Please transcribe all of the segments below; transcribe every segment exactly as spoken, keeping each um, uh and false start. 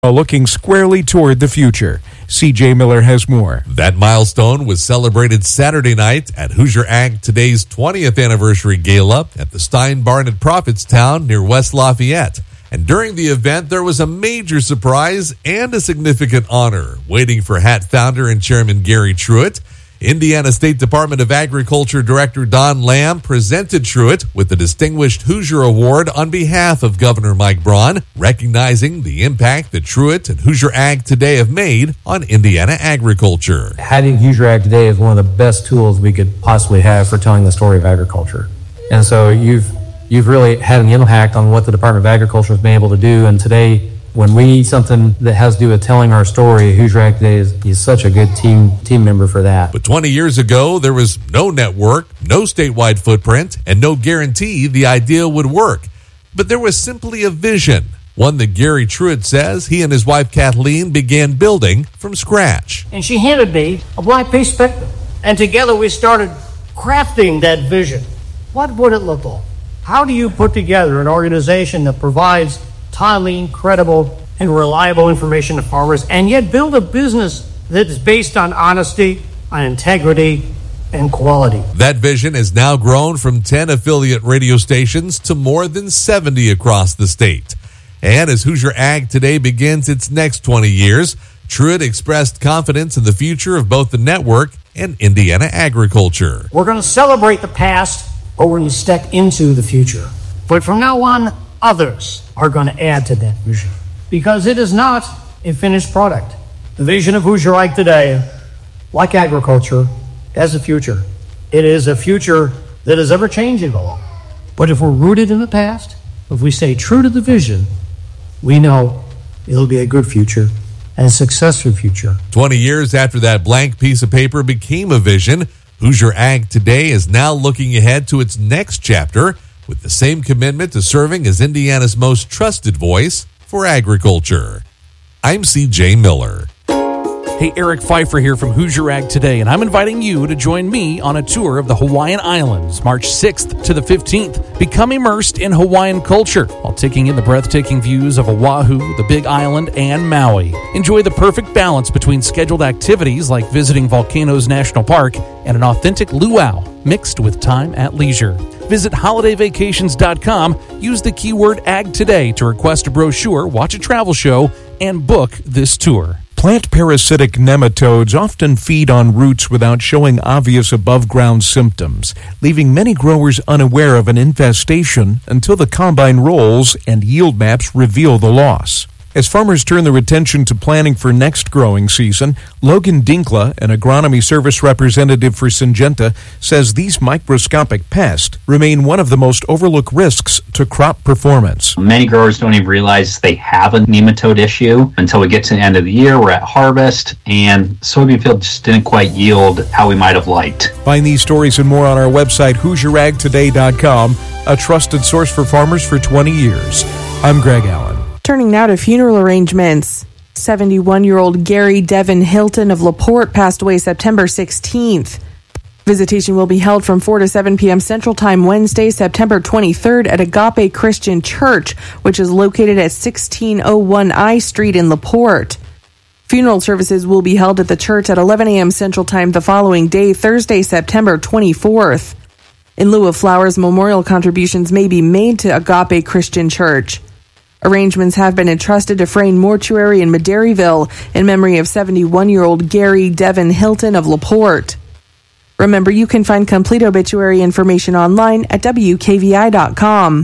looking squarely toward the future. C J Miller has more. That milestone was celebrated Saturday night at Hoosier Ag Today's twentieth anniversary gala at the Stein Barn at Prophetstown near West Lafayette. And during the event, there was a major surprise and a significant honor waiting for H A T founder and chairman Gary Truitt. Indiana State Department of Agriculture Director Don Lamb presented Truitt with the Distinguished Hoosier Award on behalf of Governor Mike Braun, recognizing the impact that Truitt and Hoosier Ag Today have made on Indiana agriculture. Having Hoosier Ag Today is one of the best tools we could possibly have for telling the story of agriculture. And so you've you've really had an impact on what the Department of Agriculture has been able to do. And today, when we need something that has to do with telling our story, Hoosier Ag Today is, is such a good team team member for that. But twenty years ago, there was no network, no statewide footprint, and no guarantee the idea would work. But there was simply a vision, one that Gary Truitt says he and his wife Kathleen began building from scratch. And she handed me a blank piece of paper, and together we started crafting that vision. What would it look like? How do you put together an organization that provides timely, credible, and reliable information to farmers, and yet build a business that is based on honesty, on integrity, and quality? That vision has now grown from ten affiliate radio stations to more than seventy across the state. And as Hoosier Ag Today begins its next twenty years, Truitt expressed confidence in the future of both the network and Indiana agriculture. We're going to celebrate the past, but we're going to step into the future. But from now on, others are going to add to that vision, because it is not a finished product. The vision of Hoosier Ag Today, like agriculture, has a future. It is a future that is ever changing. But if we're rooted in the past, if we stay true to the vision, we know it'll be a good future and a successful future. twenty years after that blank piece of paper became a vision, Hoosier Ag Today is now looking ahead to its next chapter with the same commitment to serving as Indiana's most trusted voice for agriculture. I'm C J Miller. Hey, Eric Pfeiffer here from Hoosier Ag Today, and I'm inviting you to join me on a tour of the Hawaiian Islands, March sixth to the fifteenth. Become immersed in Hawaiian culture while taking in the breathtaking views of Oahu, the Big Island, and Maui. Enjoy the perfect balance between scheduled activities like visiting Volcanoes National Park and an authentic luau mixed with time at leisure. Visit holiday vacations dot com, use the keyword Ag Today to request a brochure, watch a travel show, and book this tour. Plant parasitic nematodes often feed on roots without showing obvious above-ground symptoms, leaving many growers unaware of an infestation until the combine rolls and yield maps reveal the loss. As farmers turn their attention to planning for next growing season, Logan Dinkla, an agronomy service representative for Syngenta, says these microscopic pests remain one of the most overlooked risks to crop performance. Many growers don't even realize they have a nematode issue until we get to the end of the year. We're at harvest, and soybean field just didn't quite yield how we might have liked. Find these stories and more on our website, Hoosier Ag Today dot com, a trusted source for farmers for twenty years. I'm Greg Allen. Turning now to funeral arrangements. seventy-one-year-old Gary Devin Hilton of LaPorte passed away September sixteenth. Visitation will be held from four to seven p.m. Central Time Wednesday, September twenty-third at Agape Christian Church, which is located at sixteen oh one I Street in LaPorte. Funeral services will be held at the church at eleven a.m. Central Time the following day, Thursday, September twenty-fourth. In lieu of flowers, memorial contributions may be made to Agape Christian Church. Arrangements have been entrusted to Frayne Mortuary in Maderryville in memory of seventy-one-year-old Gary Devin Hilton of LaPorte. Remember, you can find complete obituary information online at W K V I dot com.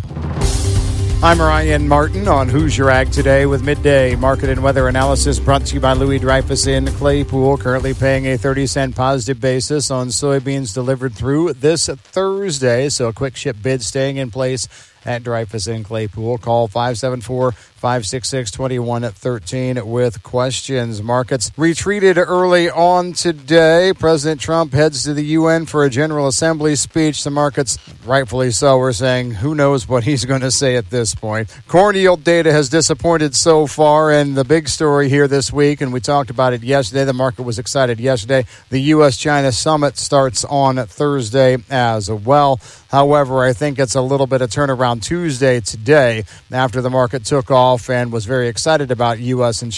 I'm Ryan Martin on Hoosier Ag Today with midday market and weather analysis brought to you by Louis Dreyfus in Claypool, currently paying a thirty cent positive basis on soybeans delivered through this Thursday. So a quick ship bid staying in place at Dreyfus in Claypool. Call five seven four, five six six, two one one three with questions. Markets retreated early on today. President Trump heads to the U N for a General Assembly speech. The markets, rightfully so, are saying who knows what he's going to say at this point. Corn yield data has disappointed so far, and the big story here this week, and we talked about it yesterday, the market was excited yesterday, the U S China summit starts on Thursday as well. However, I think it's a little bit of turnaround on Tuesday today after the market took off and was very excited about U S and